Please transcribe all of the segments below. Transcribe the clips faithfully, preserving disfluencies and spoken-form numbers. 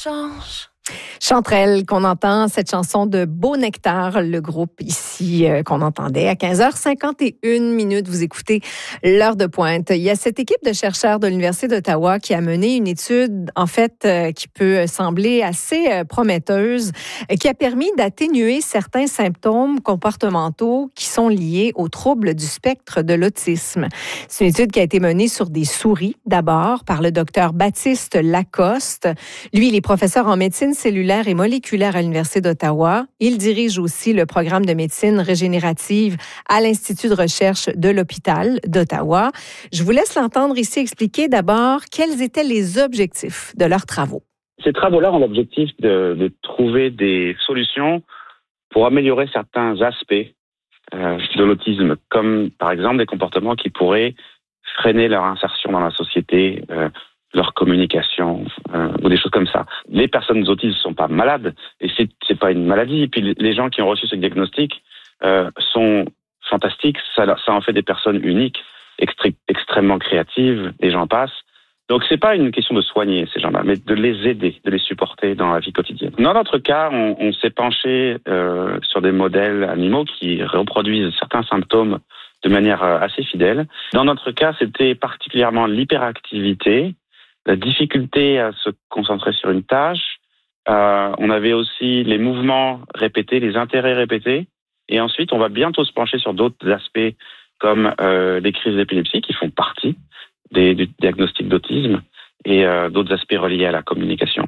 change. Chanterelle, qu'on entend, cette chanson de Beau Nectar, le groupe ici euh, qu'on entendait à quinze heures cinquante et une minutes. Vous écoutez l'heure de pointe. Il y a cette équipe de chercheurs de l'Université d'Ottawa qui a mené une étude, en fait, euh, qui peut sembler assez euh, prometteuse, euh, qui a permis d'atténuer certains symptômes comportementaux qui sont liés aux troubles du spectre de l'autisme. C'est une étude qui a été menée sur des souris, d'abord, par le docteur Baptiste Lacoste. Lui, il est professeur en médecine cellulaire et moléculaire à l'Université d'Ottawa. Il dirige aussi le programme de médecine régénérative à l'Institut de recherche de l'hôpital d'Ottawa. Je vous laisse l'entendre ici expliquer d'abord quels étaient les objectifs de leurs travaux. Ces travaux-là ont l'objectif de, de trouver des solutions pour améliorer certains aspects euh, de l'autisme, comme par exemple des comportements qui pourraient freiner leur insertion dans la société, euh, leur communication euh, ou des choses comme ça. Les personnes autistes ne sont pas malades et c'est c'est pas une maladie. Et puis les gens qui ont reçu ce diagnostic euh, sont fantastiques. Ça, ça en fait des personnes uniques, extré- extrêmement créatives. Les gens passent. Donc c'est pas une question de soigner ces gens-là, mais de les aider, de les supporter dans la vie quotidienne. Dans notre cas, on, on s'est penché euh, sur des modèles animaux qui reproduisent certains symptômes de manière assez fidèle. Dans notre cas, c'était particulièrement l'hyperactivité, la difficulté à se concentrer sur une tâche. Euh, on avait aussi les mouvements répétés, les intérêts répétés. Et ensuite, on va bientôt se pencher sur d'autres aspects comme euh, les crises d'épilepsie qui font partie des, du diagnostic d'autisme et euh, d'autres aspects reliés à la communication.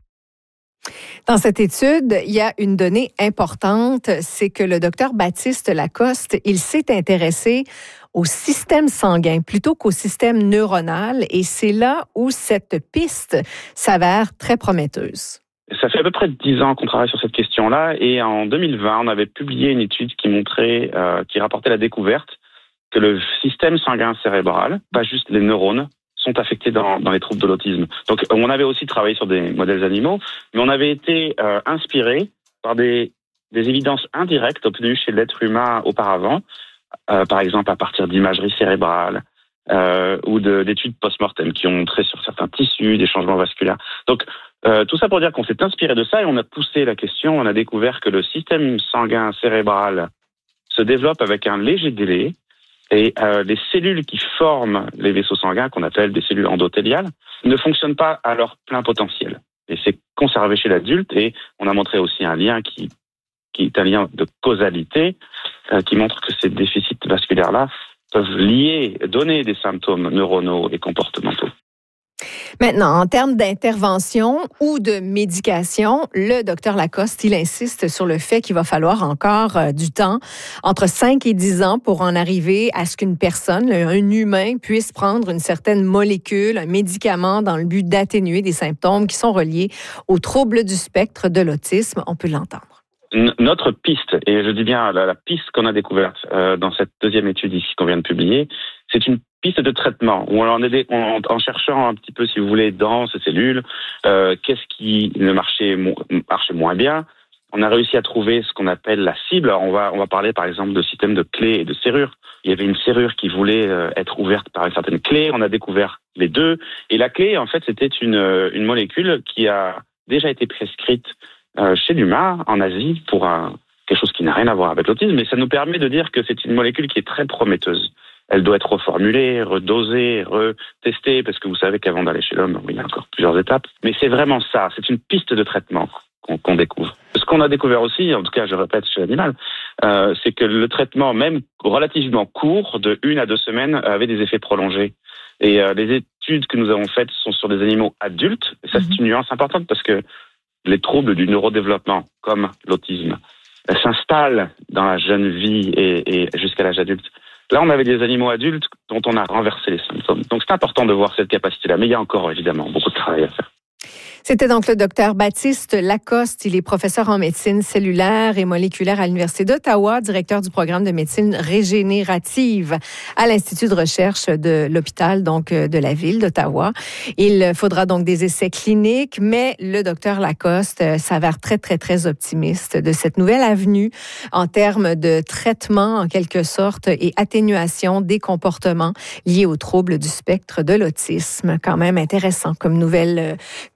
Dans cette étude, il y a une donnée importante, c'est que le docteur Baptiste Lacoste, il s'est intéressé au système sanguin plutôt qu'au système neuronal, et c'est là où cette piste s'avère très prometteuse. Ça fait à peu près dix ans qu'on travaille sur cette question-là, et en deux mille vingt, on avait publié une étude qui montrait, euh, qui rapportait la découverte que le système sanguin cérébral, pas juste les neurones, sont affectés dans, dans les troubles de l'autisme. Donc, on avait aussi travaillé sur des modèles animaux, mais on avait été euh, inspiré par des, des évidences indirectes obtenues chez l'être humain auparavant, euh, par exemple à partir d'imagerie cérébrale euh, ou de, d'études post-mortem qui ont montré sur certains tissus des changements vasculaires. Donc, euh, tout ça pour dire qu'on s'est inspiré de ça et on a poussé la question. On a découvert que le système sanguin cérébral se développe avec un léger délai. Et euh, les cellules qui forment les vaisseaux sanguins, qu'on appelle des cellules endothéliales, ne fonctionnent pas à leur plein potentiel. Et c'est conservé chez l'adulte. Et on a montré aussi un lien qui, qui est un lien de causalité, euh, qui montre que ces déficits vasculaires-là peuvent lier, donner des symptômes neuronaux et comportementaux. Maintenant, en termes d'intervention ou de médication, le docteur Lacoste, il insiste sur le fait qu'il va falloir encore euh, du temps, entre cinq et dix ans, pour en arriver à ce qu'une personne, un humain, puisse prendre une certaine molécule, un médicament dans le but d'atténuer des symptômes qui sont reliés aux troubles du spectre de l'autisme. On peut l'entendre. Notre piste, et je dis bien la, la piste qu'on a découverte euh, dans cette deuxième étude ici qu'on vient de publier, c'est une piste de traitement où on en, est, on, en cherchant un petit peu, si vous voulez, dans ces cellules, euh, qu'est-ce qui ne marchait, marchait moins bien. On a réussi à trouver ce qu'on appelle la cible. Alors on va, on va parler par exemple de système de clés et de serrures. Il y avait une serrure qui voulait euh, être ouverte par une certaine clé. On a découvert les deux. Et la clé, en fait, c'était une, une molécule qui a déjà été prescrite euh, chez l'humain, en Asie, pour un, quelque chose qui n'a rien à voir avec l'autisme. Mais ça nous permet de dire que c'est une molécule qui est très prometteuse. Elle doit être reformulée, redosée, retestée, parce que vous savez qu'avant d'aller chez l'homme, il y a encore plusieurs étapes. Mais c'est vraiment ça, c'est une piste de traitement qu'on, qu'on découvre. Ce qu'on a découvert aussi, en tout cas je répète chez l'animal, euh, c'est que le traitement, même relativement court, de une à deux semaines, avait des effets prolongés. Et euh, les études que nous avons faites sont sur des animaux adultes, et ça c'est une nuance importante parce que les troubles du neurodéveloppement, comme l'autisme, s'installent dans la jeune vie et, et jusqu'à l'âge adulte. Là, on avait des animaux adultes dont on a renversé les symptômes. Donc, c'est important de voir cette capacité-là. Mais il y a encore, évidemment, beaucoup de travail à faire. C'était donc le docteur Baptiste Lacoste. Il est professeur en médecine cellulaire et moléculaire à l'Université d'Ottawa, directeur du programme de médecine régénérative à l'Institut de recherche de l'hôpital, donc de la ville d'Ottawa. Il faudra donc des essais cliniques, mais le docteur Lacoste s'avère très, très, très optimiste de cette nouvelle avenue en termes de traitement, en quelque sorte, et atténuation des comportements liés aux troubles du spectre de l'autisme. Quand même intéressant comme nouvelle percée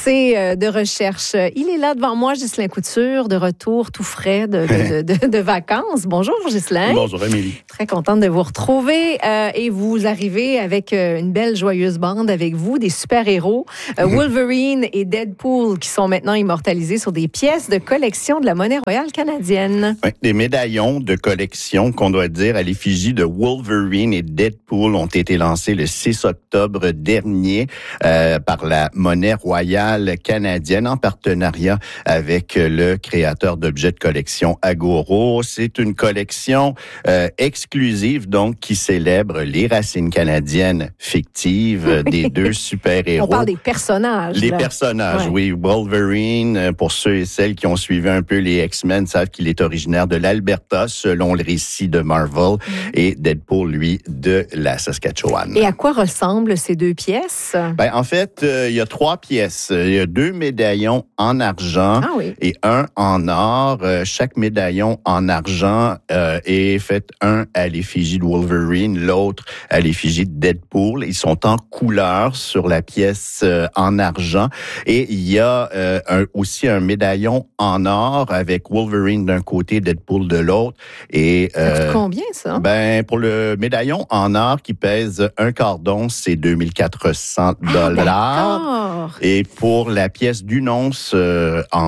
pensée de recherche. Il est là devant moi, Ghislain Couture, de retour tout frais de, de, de, de, de vacances. Bonjour, Ghislain. Bonjour, Amélie. Très contente de vous retrouver. Euh, et vous arrivez avec une belle, joyeuse bande avec vous, des super-héros. Euh, Wolverine et Deadpool qui sont maintenant immortalisés sur des pièces de collection de la monnaie royale canadienne. Oui, des médaillons de collection qu'on doit dire à l'effigie de Wolverine et Deadpool ont été lancés le six octobre dernier euh, par la monnaie royale canadienne en partenariat avec le créateur d'objets de collection Agoro. C'est une collection euh, exclusive donc qui célèbre les racines canadiennes fictives des deux super-héros. On parle des personnages. Les là. personnages, ouais. oui. Wolverine, pour ceux et celles qui ont suivi un peu les X-Men, savent qu'il est originaire de l'Alberta, selon le récit de Marvel, mm. et Deadpool, lui, de la Saskatchewan. Et à quoi ressemblent ces deux pièces? Ben, en fait, euh, il y a trois pièces. Il y a deux médaillons en argent ah, oui. et un en or. Euh, chaque médaillon en argent euh, est fait un à l'effigie de Wolverine, l'autre à l'effigie de Deadpool. Ils sont en couleur sur la pièce euh, en argent. Et il y a euh, un, aussi un médaillon en or avec Wolverine d'un côté, Deadpool de l'autre. Et, euh, ça coûte combien, ça? Ben, pour le médaillon en or qui pèse un quart d'once, c'est deux mille quatre cents dollars. Ah, et pour la pièce d'une once euh, en,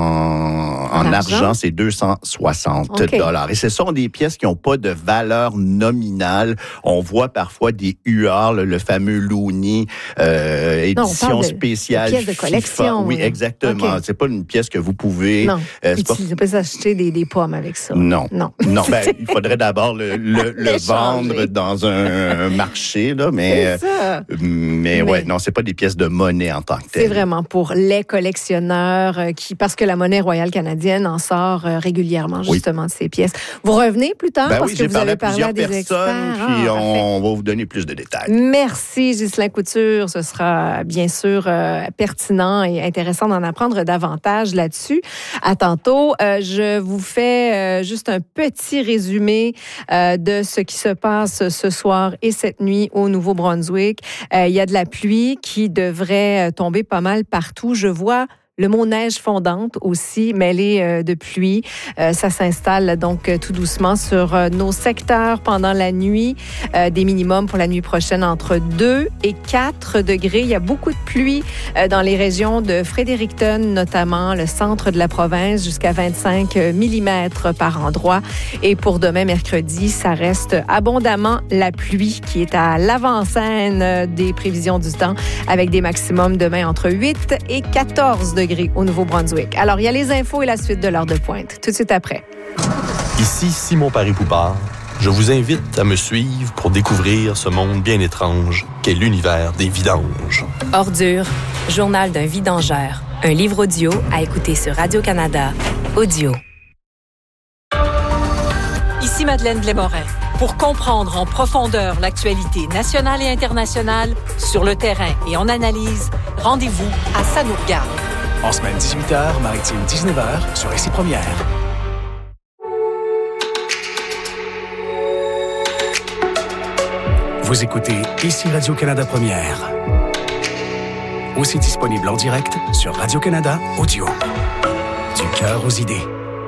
en, en argent, argent c'est deux cent soixante dollars. Okay. Et ce sont des pièces qui n'ont pas de valeur nominale. On voit parfois des U R, le, le fameux Looney, euh, édition non, on spéciale. De pièces de collection. Oui, exactement. Okay. C'est pas une pièce que vous pouvez. Non. Euh, tu ne peux pas acheter des, des pommes avec ça. Non. Non. Non. Ben, il faudrait d'abord le, le, le vendre dans un marché, là, mais. C'est ça. Euh, mais, mais ouais, non, c'est pas des pièces de monnaie en tant que telles. C'est vraiment pour les collectionneurs euh, qui, parce que la monnaie royale canadienne en sort euh, régulièrement justement oui. de ces pièces. Vous revenez plus tard ben parce oui, que vous avez à parlé à des experts. Puis ah, on, on va vous donner plus de détails. Merci Ghislain Couture. Ce sera bien sûr euh, pertinent et intéressant d'en apprendre davantage là-dessus. À tantôt. Euh, je vous fais euh, juste un petit résumé euh, de ce qui se passe ce soir et cette nuit au Nouveau-Brunswick. Euh, il y a de la pluie qui devrait tomber pas mal partout. Je vois le mot neige fondante aussi, mêlé euh, de pluie. Euh, ça s'installe donc euh, tout doucement sur euh, nos secteurs pendant la nuit. Euh, des minimums pour la nuit prochaine entre deux et quatre degrés. Il y a beaucoup de pluie euh, dans les régions de Fredericton, notamment le centre de la province, jusqu'à vingt-cinq millimètres par endroit. Et pour demain, mercredi, ça reste abondamment la pluie qui est à l'avant-scène des prévisions du temps, avec des maximums demain entre huit et quatorze degrés au Nouveau-Brunswick. Alors, il y a les infos et la suite de l'heure de pointe. Tout de suite après. Ici Simon Paris-Poupard. Je vous invite à me suivre pour découvrir ce monde bien étrange qu'est l'univers des vidanges. Ordure, journal d'un vidangeur. Un livre audio à écouter sur Radio-Canada. Audio. Ici Madeleine Blais-Morin. Pour comprendre en profondeur l'actualité nationale et internationale, sur le terrain et en analyse, rendez-vous à Ça nous regarde. En semaine dix-huit heures, maritime dix-neuf heures, sur Ici Première. Vous écoutez Ici Radio-Canada Première. Aussi disponible en direct sur Radio-Canada Audio. Du cœur aux idées.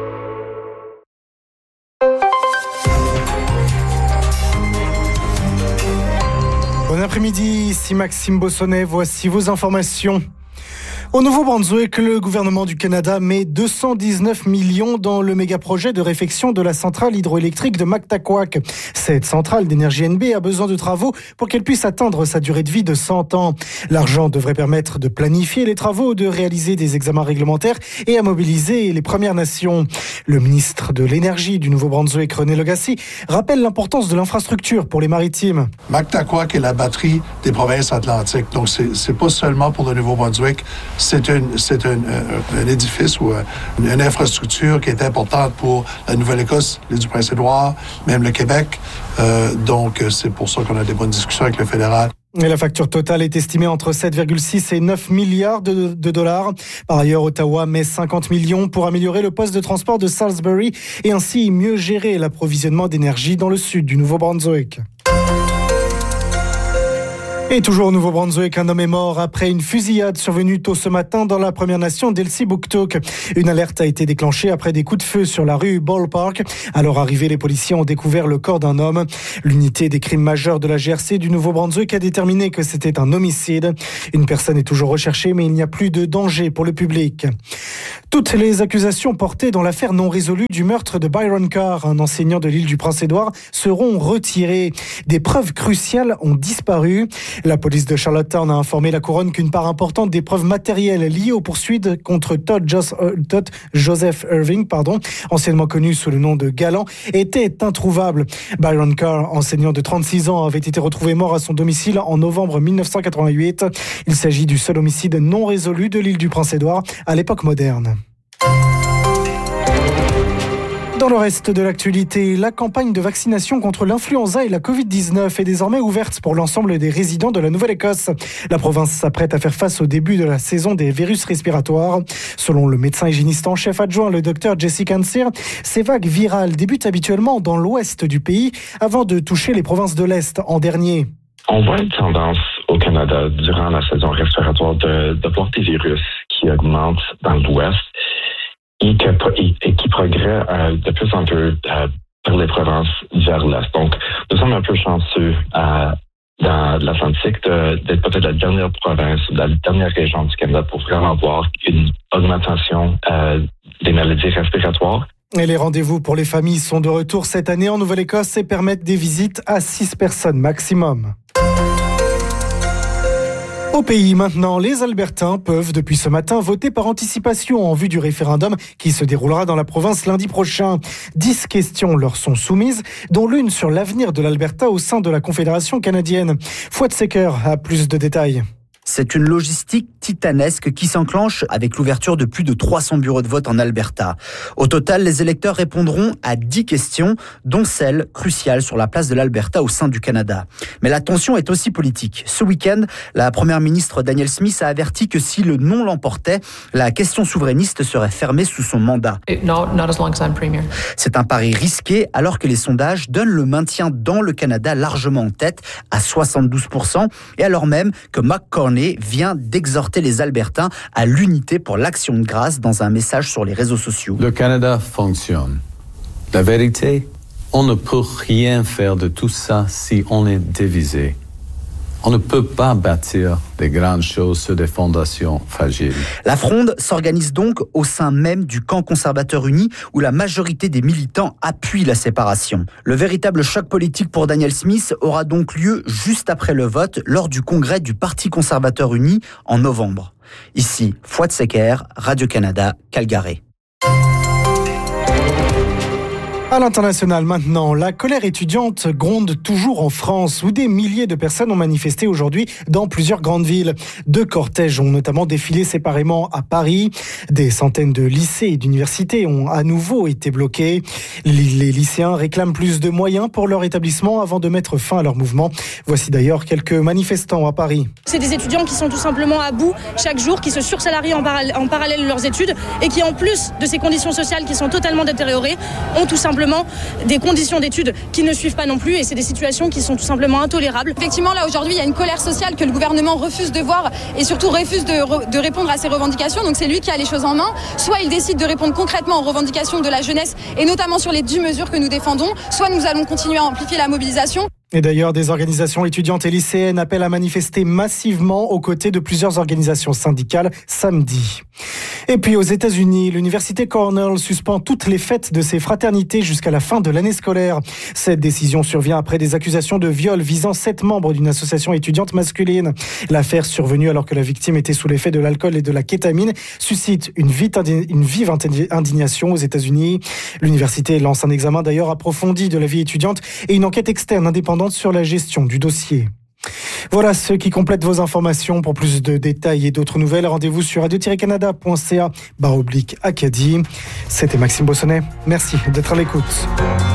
Bon après-midi, ici Maxime Bossonnet, voici vos informations. Au Nouveau-Brunswick, le gouvernement du Canada met deux cent dix-neuf millions dans le méga-projet de réfection de la centrale hydroélectrique de Mactaquac. Cette centrale d'énergie N B a besoin de travaux pour qu'elle puisse atteindre sa durée de vie de cent ans. L'argent devrait permettre de planifier les travaux, de réaliser des examens réglementaires et à mobiliser les Premières Nations. Le ministre de l'Énergie du Nouveau-Brunswick, René Legacy, rappelle l'importance de l'infrastructure pour les maritimes. Mactaquac est la batterie des provinces atlantiques. Donc, c'est, c'est pas seulement pour le Nouveau-Brunswick. C'est, une, c'est un, un, un édifice ou une, une infrastructure qui est importante pour la Nouvelle-Écosse, l'île du Prince-Édouard, même le Québec. Euh, donc, c'est pour ça qu'on a des bonnes discussions avec le fédéral. Et la facture totale est estimée entre sept virgule six et neuf milliards de, de dollars. Par ailleurs, Ottawa met cinquante millions pour améliorer le poste de transport de Salisbury et ainsi mieux gérer l'approvisionnement d'énergie dans le sud du Nouveau-Brunswick. Et toujours au Nouveau-Brunswick, un homme est mort après une fusillade survenue tôt ce matin dans la Première Nation d'Elsey-Buktuk. Une alerte a été déclenchée après des coups de feu sur la rue Ballpark. À leur arrivée, les policiers ont découvert le corps d'un homme. L'unité des crimes majeurs de la G R C du Nouveau-Brunswick a déterminé que c'était un homicide. Une personne est toujours recherchée, mais il n'y a plus de danger pour le public. Toutes les accusations portées dans l'affaire non résolue du meurtre de Byron Carr, un enseignant de l'île du Prince-Édouard, seront retirées. Des preuves cruciales ont disparu. La police de Charlottetown a informé la couronne qu'une part importante des preuves matérielles liées aux poursuites contre Todd, Jos- euh, Todd Joseph Irving, pardon, anciennement connu sous le nom de Galant, était introuvable. Byron Carr, enseignant de trente-six ans, avait été retrouvé mort à son domicile en novembre dix-neuf cent quatre-vingt-huit. Il s'agit du seul homicide non résolu de l'île du Prince-Édouard à l'époque moderne. Dans le reste de l'actualité, la campagne de vaccination contre l'influenza et la covid dix-neuf est désormais ouverte pour l'ensemble des résidents de la Nouvelle-Écosse. La province s'apprête à faire face au début de la saison des virus respiratoires. Selon le médecin hygiéniste en chef adjoint, le docteur Jesse Cansir, ces vagues virales débutent habituellement dans l'ouest du pays avant de toucher les provinces de l'Est en dernier. On voit une tendance au Canada durant la saison respiratoire de, de voir des virus qui augmentent dans l'ouest et, que, et, et qui progressent euh, de plus en plus euh, par les provinces vers l'est. Donc, nous sommes un peu chanceux euh, dans l'Atlantique de, d'être peut-être la dernière province, la dernière région du Canada pour vraiment voir une augmentation euh, des maladies respiratoires. Et les rendez-vous pour les familles sont de retour cette année en Nouvelle-Écosse et permettent des visites à six personnes maximum. Au pays maintenant, les Albertains peuvent depuis ce matin voter par anticipation en vue du référendum qui se déroulera dans la province lundi prochain. Dix questions leur sont soumises, dont l'une sur l'avenir de l'Alberta au sein de la Confédération canadienne. Fouad Secker a plus de détails. C'est une logistique titanesque qui s'enclenche avec l'ouverture de plus de trois cents bureaux de vote en Alberta. Au total, les électeurs répondront à dix questions, dont celle cruciale sur la place de l'Alberta au sein du Canada. Mais la tension est aussi politique. Ce week-end, la première ministre Danielle Smith a averti que si le non l'emportait, la question souverainiste serait fermée sous son mandat. No, not as long as I'm premier. C'est un pari risqué alors que les sondages donnent le maintien dans le Canada largement en tête à soixante-douze pour cent et alors même que McCartney vient d'exhorter les Albertains à l'unité pour l'action de grâce dans un message sur les réseaux sociaux. Le Canada fonctionne. La vérité, on ne peut rien faire de tout ça si on est divisé. On ne peut pas bâtir des grandes choses sur des fondations fragiles. La fronde s'organise donc au sein même du camp conservateur uni où la majorité des militants appuient la séparation. Le véritable choc politique pour Danielle Smith aura donc lieu juste après le vote lors du congrès du Parti conservateur uni en novembre. Ici, Fouad Secker, Radio-Canada, Calgary. À l'international maintenant, la colère étudiante gronde toujours en France où des milliers de personnes ont manifesté aujourd'hui dans plusieurs grandes villes. Deux cortèges ont notamment défilé séparément à Paris. Des centaines de lycées et d'universités ont à nouveau été bloqués. Les lycéens réclament plus de moyens pour leur établissement avant de mettre fin à leur mouvement. Voici d'ailleurs quelques manifestants à Paris. C'est des étudiants qui sont tout simplement à bout chaque jour, qui se sursalarient en, para- en parallèle de leurs études et qui, en plus de ces conditions sociales qui sont totalement détériorées, ont tout simplement des conditions d'études qui ne suivent pas non plus et c'est des situations qui sont tout simplement intolérables. Effectivement, là aujourd'hui, il y a une colère sociale que le gouvernement refuse de voir et surtout refuse de, re- de répondre à ses revendications. Donc c'est lui qui a les choses en main. Soit il décide de répondre concrètement aux revendications de la jeunesse et notamment sur les dix mesures que nous défendons, soit nous allons continuer à amplifier la mobilisation. Et d'ailleurs, des organisations étudiantes et lycéennes appellent à manifester massivement aux côtés de plusieurs organisations syndicales samedi. Et puis aux États-Unis, l'université Cornell suspend toutes les fêtes de ses fraternités jusqu'à la fin de l'année scolaire. Cette décision survient après des accusations de viol visant sept membres d'une association étudiante masculine. L'affaire, survenue alors que la victime était sous l'effet de l'alcool et de la kétamine, suscite une vive indignation aux États-Unis. L'université lance un examen d'ailleurs approfondi de la vie étudiante et une enquête externe indépendante sur la gestion du dossier. Voilà ce qui complète vos informations. Pour plus de détails et d'autres nouvelles, rendez-vous sur radio tiret canada point c a barre oblique Acadie. C'était Maxime Bossonnet. Merci d'être à l'écoute.